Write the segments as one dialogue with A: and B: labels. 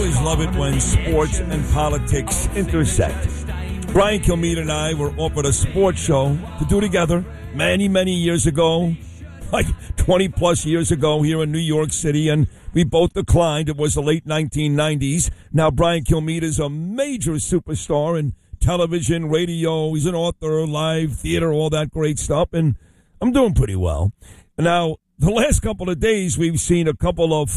A: always love it when sports and politics intersect. Brian Kilmeade and I were offered a sports show to do together many, many years ago, like 20-plus years ago here in New York City, and we both declined. It was the late 1990s. Now Brian Kilmeade is a major superstar in television, radio. He's an author, live theater, all that great stuff, and I'm doing pretty well. Now, the last couple of days, we've seen a couple of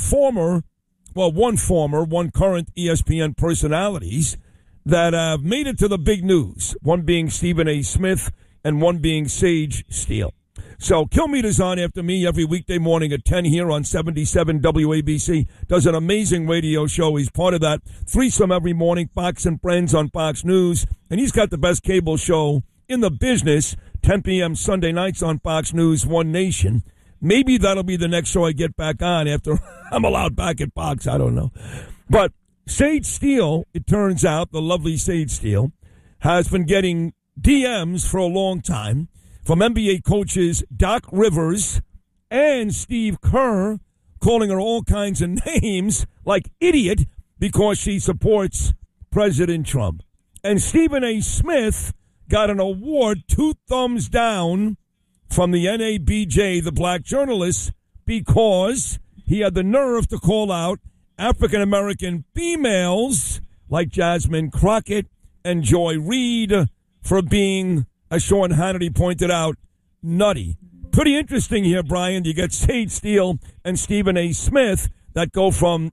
A: one current ESPN personalities that have made it to the big news, one being Stephen A. Smith and one being Sage Steele. So Kilmeade is on after me every weekday morning at 10 here on 77 WABC. Does an amazing radio show. He's part of that threesome every morning, Fox and Friends on Fox News. And he's got the best cable show in the business, 10 p.m. Sunday nights on Fox News, One Nation. Maybe that'll be the next show I get back on after I'm allowed back at Fox. I don't know. But Sage Steele, it turns out, the lovely Sage Steele, has been getting DMs for a long time from NBA coaches Doc Rivers and Steve Kerr, calling her all kinds of names like idiot because she supports President Trump. And Stephen A. Smith got an award, 2 thumbs down, from the NABJ, the black journalists, because he had the nerve to call out African-American females like Jasmine Crockett and Joy Reid for being, as Sean Hannity pointed out, nutty. Pretty interesting here, Brian. You get Sage Steele and Stephen A. Smith that go from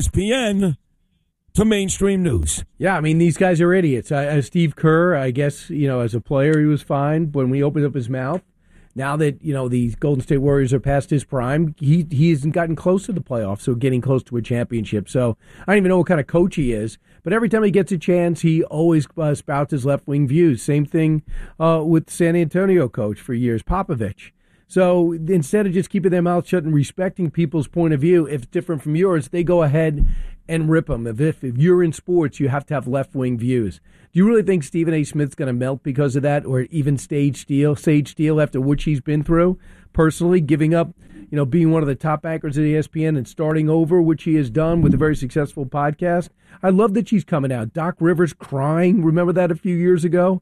A: ESPN to mainstream news.
B: Yeah, I mean, these guys are idiots. Steve Kerr, I guess, as a player, he was fine when we opened up his mouth. Now that, the Golden State Warriors are past his prime, he hasn't gotten close to the playoffs, so getting close to a championship. So I don't even know what kind of coach he is, but every time he gets a chance, he always spouts his left-wing views. Same thing with San Antonio coach for years, Popovich. So instead of just keeping their mouth shut and respecting people's point of view, if it's different from yours, they go ahead and rip them. If you're in sports, you have to have left-wing views. Do you really think Stephen A. Smith's going to melt because of that, or even Sage Steele, after what she's been through, personally, giving up, being one of the top anchors at ESPN and starting over, which she has done with a very successful podcast? I love that she's coming out. Doc Rivers crying. Remember that a few years ago?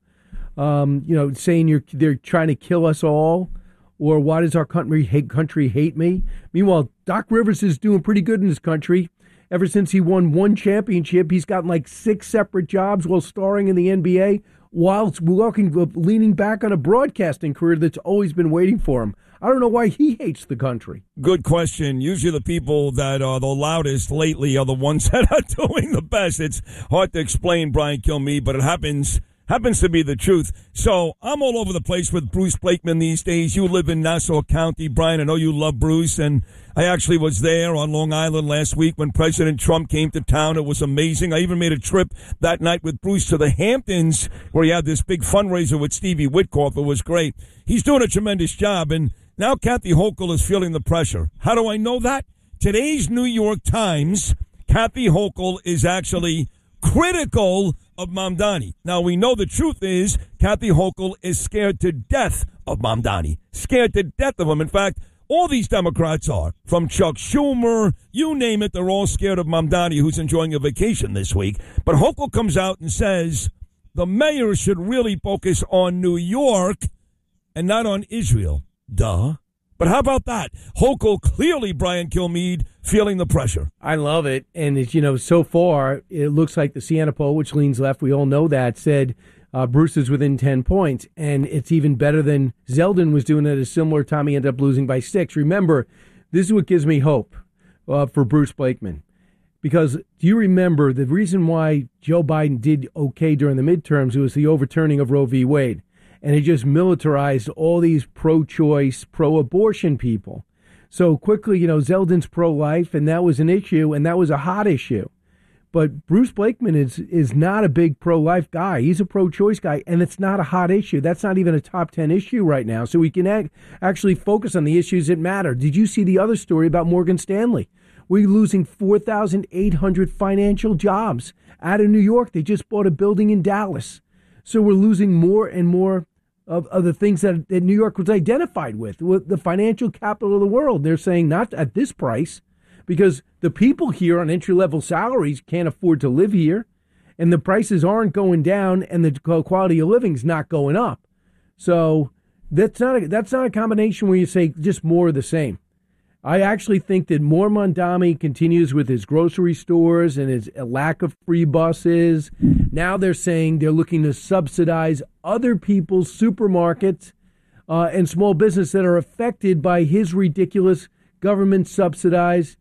B: Saying they're trying to kill us all. Or why does our country hate me? Meanwhile, Doc Rivers is doing pretty good in this country. Ever since he won one championship, he's gotten like 6 separate jobs while starring in the NBA, while leaning back on a broadcasting career that's always been waiting for him. I don't know why he hates the country.
A: Good question. Usually the people that are the loudest lately are the ones that are doing the best. It's hard to explain, Brian Kilmeade, but it happens to be the truth. So I'm all over the place with Bruce Blakeman these days. You live in Nassau County, Brian. I know you love Bruce, and I actually was there on Long Island last week when President Trump came to town. It was amazing. I even made a trip that night with Bruce to the Hamptons where he had this big fundraiser with Stevie Witkoff. It was great. He's doing a tremendous job, and now Kathy Hochul is feeling the pressure. How do I know that? Today's New York Times, Kathy Hochul is actually critical of Mamdani. Now, we know the truth is Kathy Hochul is scared to death of Mamdani. Scared to death of him. In fact, all these Democrats are, from Chuck Schumer, you name it, they're all scared of Mamdani, who's enjoying a vacation this week. But Hochul comes out and says the mayor should really focus on New York and not on Israel. Duh. But how about that? Hochul clearly, Brian Kilmeade, feeling the pressure.
B: I love it. And, it's, so far, it looks like the Siena poll, which leans left, we all know that, said Bruce is within 10 points. And it's even better than Zeldin was doing at a similar time. He ended up losing by 6. Remember, this is what gives me hope for Bruce Blakeman. Because do you remember the reason why Joe Biden did okay during the midterms was the overturning of Roe v. Wade? And it just militarized all these pro-choice, pro-abortion people. So quickly, Zeldin's pro-life, and that was an issue, and that was a hot issue. But Bruce Blakeman is not a big pro-life guy. He's a pro-choice guy, and it's not a hot issue. That's not even a top 10 issue right now. So we can actually focus on the issues that matter. Did you see the other story about Morgan Stanley? We're losing 4,800 financial jobs out of New York. They just bought a building in Dallas. So we're losing more and more of the things that New York was identified with the financial capital of the world. They're saying not at this price, because the people here on entry-level salaries can't afford to live here, and the prices aren't going down, and the quality of living's not going up. So that's not a combination where you say just more of the same. I actually think that more Mondami continues with his grocery stores and his lack of free buses. Now they're saying they're looking to subsidize other people's supermarkets and small business that are affected by his ridiculous government-subsidized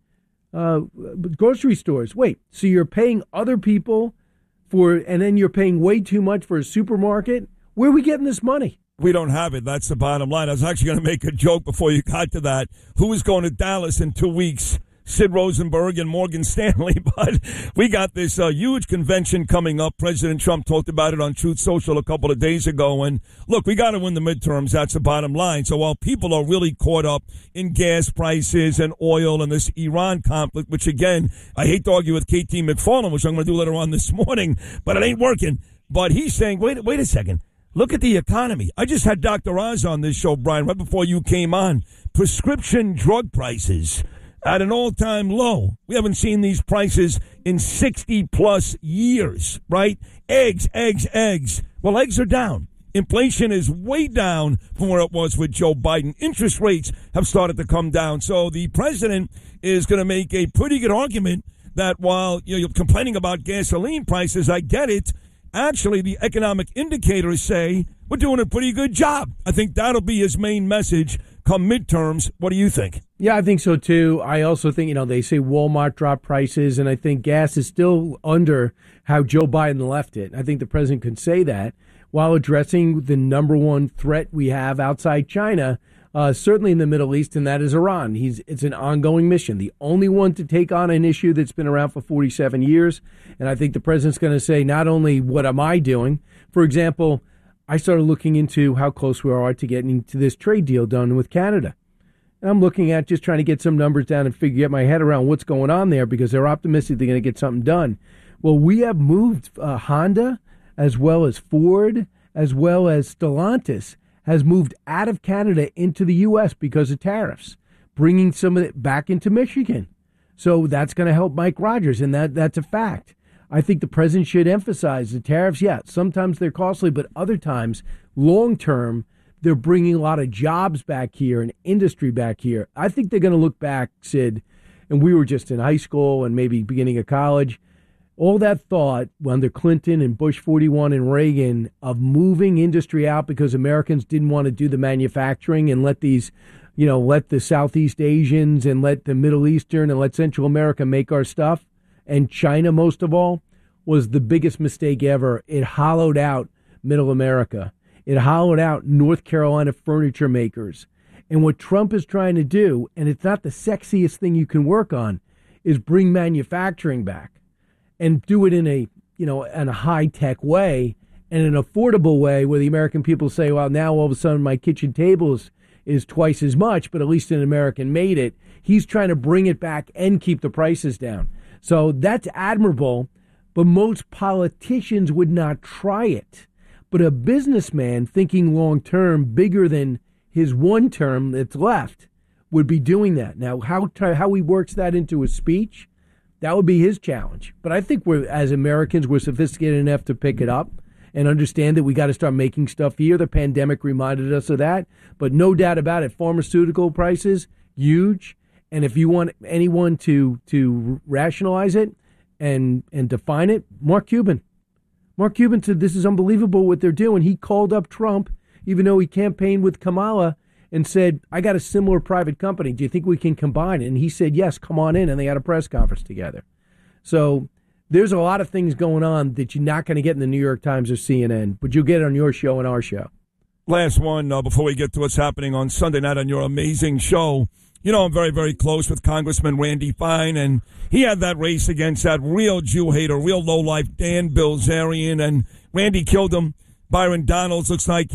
B: grocery stores. Wait, so you're paying other people and then you're paying way too much for a supermarket? Where are we getting this money?
A: We don't have it. That's the bottom line. I was actually going to make a joke before you got to that. Who is going to Dallas in 2 weeks? Sid Rosenberg and Morgan Stanley. But we got this huge convention coming up. President Trump talked about it on Truth Social a couple of days ago. And look, we got to win the midterms. That's the bottom line. So while people are really caught up in gas prices and oil and this Iran conflict, which again, I hate to argue with KT McFarland, which I'm going to do later on this morning, but it ain't working. But he's saying, wait a second. Look at the economy. I just had Dr. Oz on this show, Brian, right before you came on. Prescription drug prices at an all-time low. We haven't seen these prices in 60-plus years, right? Eggs. Well, eggs are down. Inflation is way down from where it was with Joe Biden. Interest rates have started to come down. So the president is going to make a pretty good argument that while you're complaining about gasoline prices, I get it. Actually, the economic indicators say we're doing a pretty good job. I think that'll be his main message come midterms. What do you think?
B: Yeah, I think so, too. I also think, they say Walmart dropped prices, and I think gas is still under how Joe Biden left it. I think the president could say that while addressing the number one threat we have outside China, certainly in the Middle East, and that is Iran. It's an ongoing mission, the only one to take on an issue that's been around for 47 years. And I think the president's going to say, not only what am I doing? For example, I started looking into how close we are to getting to this trade deal done with Canada. And I'm looking at just trying to get some numbers down and get my head around what's going on there because they're optimistic they're going to get something done. Well, we have moved Honda as well as Ford as well as Stellantis has moved out of Canada into the U.S. because of tariffs, bringing some of it back into Michigan. So that's going to help Mike Rogers, and that's a fact. I think the president should emphasize the tariffs. Yeah, sometimes they're costly, but other times, long-term, they're bringing a lot of jobs back here and industry back here. I think they're going to look back, Sid, and we were just in high school and maybe beginning of college, all that thought under Clinton and Bush 41 and Reagan of moving industry out because Americans didn't want to do the manufacturing and let these, let the Southeast Asians and let the Middle Eastern and let Central America make our stuff, and China most of all, was the biggest mistake ever. It hollowed out Middle America. It hollowed out North Carolina furniture makers. And what Trump is trying to do, and it's not the sexiest thing you can work on, is bring manufacturing back. And do it in a high-tech way and an affordable way where the American people say, well, now all of a sudden my kitchen table is twice as much, but at least an American made it. He's trying to bring it back and keep the prices down. So that's admirable, but most politicians would not try it. But a businessman thinking long-term, bigger than his one term that's left, would be doing that. Now, how he works that into a speech, that would be his challenge. But I think as Americans, we're sophisticated enough to pick it up and understand that we got to start making stuff here. The pandemic reminded us of that. But no doubt about it, pharmaceutical prices, huge. And if you want anyone to rationalize it and define it, Mark Cuban. Mark Cuban said this is unbelievable what they're doing. He called up Trump, even though he campaigned with Kamala, and said, I got a similar private company. Do you think we can combine it? And he said, yes, come on in. And they had a press conference together. So there's a lot of things going on that you're not going to get in the New York Times or CNN, but you'll get it on your show and our show.
A: Last one before we get to what's happening on Sunday night on your amazing show. I'm very, very close with Congressman Randy Fine, and he had that race against that real Jew hater, real lowlife Dan Bilzerian, and Randy killed him. Byron Donalds looks like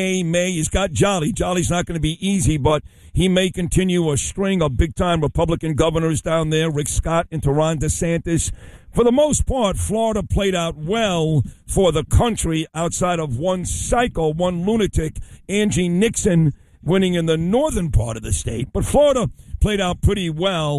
A: he's got Jolly. Jolly's not going to be easy, but he may continue a string of big-time Republican governors down there, Rick Scott and Ron DeSantis. For the most part, Florida played out well for the country outside of one psycho, one lunatic, Angie Nixon, winning in the northern part of the state. But Florida played out pretty well.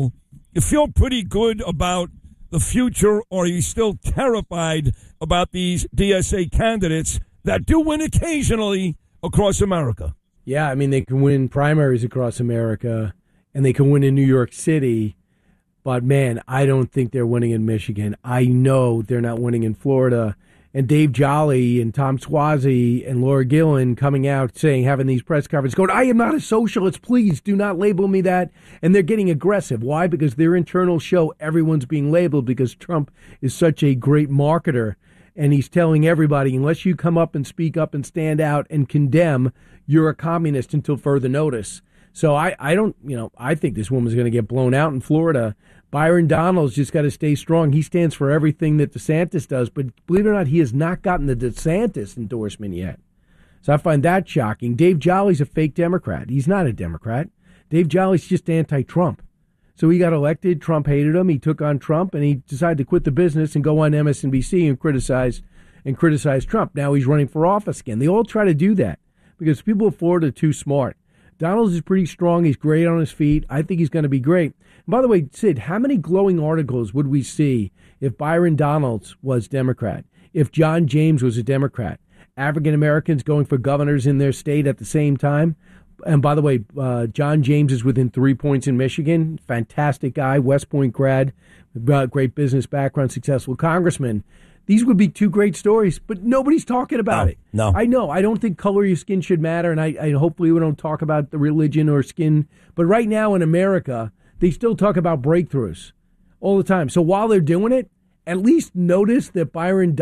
A: you feel pretty good about the future, or are you still terrified about these DSA candidates that do win occasionally across America?
B: Yeah, I mean, they can win primaries across America, and they can win in New York City. But, man, I don't think they're winning in Michigan. I know they're not winning in Florida. And Dave Jolly and Tom Suozzi and Laura Gillen coming out saying, having these press conferences, going, I am not a socialist. Please do not label me that. And they're getting aggressive. Why? Because their internal show, everyone's being labeled because Trump is such a great marketer. And he's telling everybody, unless you come up and speak up and stand out and condemn, you're a communist until further notice. So I don't, I think this woman's going to get blown out in Florida. Byron Donalds just got to stay strong. He stands for everything that DeSantis does, but believe it or not, he has not gotten the DeSantis endorsement yet. So I find that shocking. Dave Jolly's a fake Democrat. He's not a Democrat. Dave Jolly's just anti-Trump. So he got elected. Trump hated him. He took on Trump, and he decided to quit the business and go on MSNBC and criticize Trump. Now he's running for office again. They all try to do that because people in Florida are too smart. Donalds is pretty strong. He's great on his feet. I think he's going to be great. And by the way, Sid, how many glowing articles would we see if Byron Donalds was Democrat, if John James was a Democrat, African Americans going for governors in their state at the same time? And by the way, John James is within 3 points in Michigan. Fantastic guy, West Point grad, great business background, successful congressman. These would be two great stories, but nobody's talking about it.
A: No.
B: I know. I don't think color of your skin should matter, and I hopefully we don't talk about the religion or skin. But right now in America, they still talk about breakthroughs all the time. So while they're doing it, at least notice that Byron